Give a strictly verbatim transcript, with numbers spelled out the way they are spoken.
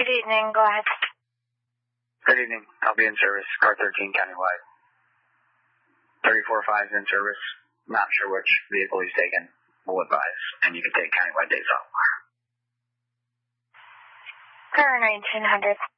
Good evening. Go ahead. Good evening. I'll be in service. Car thirteen countywide. thirty-four five is in service. Not sure which vehicle he's taken. We'll advise, and you can take countywide days off. Car nineteen hundred.